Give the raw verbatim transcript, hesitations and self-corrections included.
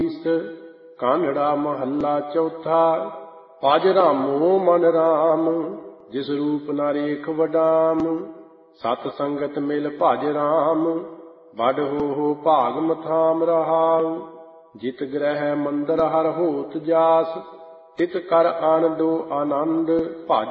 ਕਾਨੜਾ ਮਹੱਲਾ ਚੌਥਾ। ਭਜ ਰਾਮੋ ਮਨ ਰਾਮ, ਜਿਸ ਰੂਪ ਨਾ ਰੇਖ ਵਡਾਮ। ਸਤ ਸੰਗਤ ਮਿਲ ਭਜ ਰਾਮ, ਬਡ ਹੋ ਹੋ ਭਾਗ ਮਥਾਮ ਰਹਾਉ। ਜਿਤ ਗ੍ਰਹਿ ਮੰਦਰ ਹਰ ਹੋਤ ਜਾਸ, ਤਿਤ ਕਰ ਆਨੰਦੋ ਆਨੰਦ। ਭਜ